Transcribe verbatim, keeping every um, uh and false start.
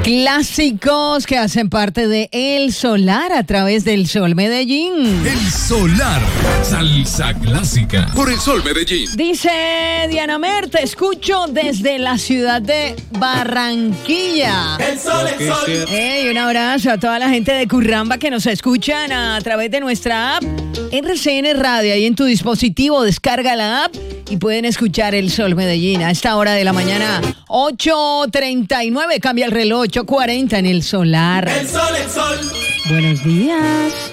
Clásicos que hacen parte de El Solar a través del Sol Medellín. El Solar, salsa clásica por El Sol Medellín. Dice Diana Mer, te escucho desde la ciudad de Barranquilla. El Sol, el Sol. Hey, un abrazo a toda la gente de Curramba que nos escuchan a través de nuestra app R C N Radio. Ahí en tu dispositivo descarga la app y pueden escuchar El Sol Medellín a esta hora de la mañana. ocho treinta y nueve, cambia el reloj, ocho cuarenta en El Solar. El Sol, el Sol. Buenos días.